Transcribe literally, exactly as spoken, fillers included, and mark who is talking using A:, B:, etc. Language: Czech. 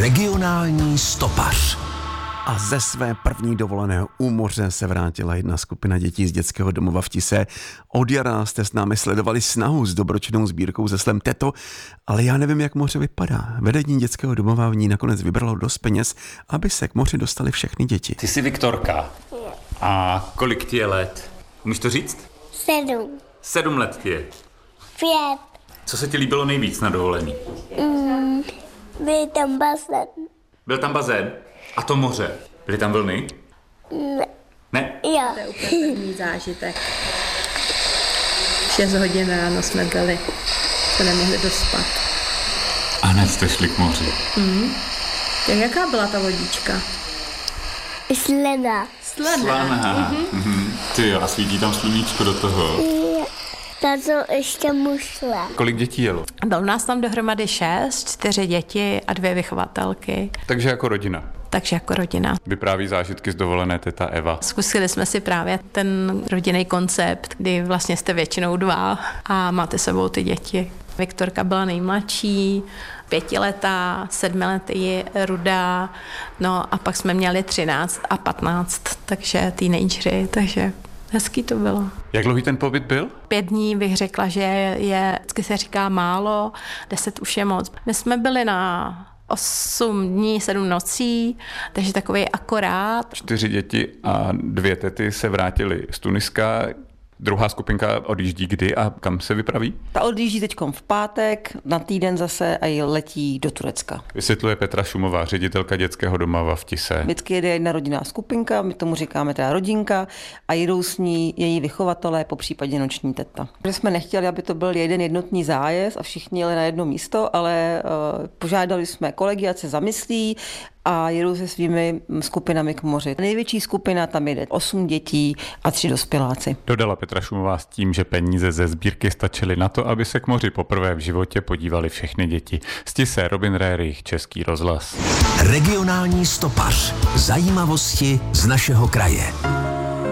A: Regionální stopař.
B: A ze své první dovolené u moře se vrátila jedna skupina dětí z dětského domova v Tise. Od jara jste s námi sledovali snahu s dobročinnou sbírkou ze slem Teto, ale já nevím, jak moře vypadá. Vedení dětského domova v ní nakonec vybralo dost peněz, aby se k moři dostali všechny děti.
C: Ty jsi Viktorka. A kolik ti je let? Můžeš to říct?
D: Sedm.
C: Sedm let ti je.
D: Pět.
C: Co se ti líbilo nejvíc na dovolení?
D: Mm, byl tam bazén.
C: Byl tam bazén? A to moře? Byly tam vlny?
D: Ne.
C: Ne?
D: Jo.
E: To je úplně první zážitek. Šest hodin ráno jsme byli, jsme nemohli dospat.
C: A hned jste šli k moři.
E: Mm. Jak jaká byla ta vodička?
D: Slena.
E: Slaná.
C: Slaná. Mm-hmm. Ty jo, a svítí tam sluníčko do toho.
D: Ta to ještě mušle.
C: Kolik dětí jelo?
E: Bylo nás tam dohromady šest, čtyři děti a dvě vychovatelky.
C: Takže jako rodina.
E: Takže jako rodina.
C: Vypráví zážitky z dovolené teta Eva.
E: Zkusili jsme si právě ten rodinný koncept, kdy vlastně jste většinou dva a máte sebou ty děti. Viktorka byla nejmladší, pětiletá, sedmiletý Ruda, no a pak jsme měli třináct a patnáct, takže teenagery, takže hezký to bylo.
C: Jak dlouhý ten pobyt byl?
E: Pět dní bych řekla, že je, vždycky se říká málo, deset už je moc. My jsme byli na osm dní, sedm nocí, takže takový akorát.
C: Čtyři děti a dvě tety se vrátily z Tuniska. Druhá skupinka odjíždí kdy a kam se vypraví?
F: Ta odjíždí teďkom v pátek, na týden zase a ji letí do Turecka.
C: Vysvětluje Petra Šumová, ředitelka dětského domova v Tise.
F: Vždycky jede jedna rodinná skupinka, my tomu říkáme teda rodinka a jedou s ní její vychovatelé, po případě noční teta. Že jsme nechtěli, aby to byl jeden jednotný zájezd a všichni jeli na jedno místo, ale uh, požádali jsme kolegy, ať se zamyslí a jedou se svými skupinami k moři. Největší skupina tam jede osm dětí a tři dospěláci.
C: Dodala Petra Šumová s tím, že peníze ze sbírky stačily na to, aby se k moři poprvé v životě podívali všechny děti. Z Tise Robin Rerich, Český rozhlas.
A: Regionální stopař. Zajímavosti z našeho kraje.